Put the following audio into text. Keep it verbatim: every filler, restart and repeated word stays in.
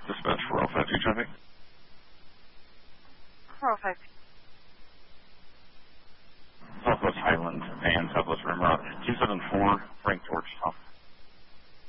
Dispatch four oh five two traffic. four oh five. Southwest Highland and Southwest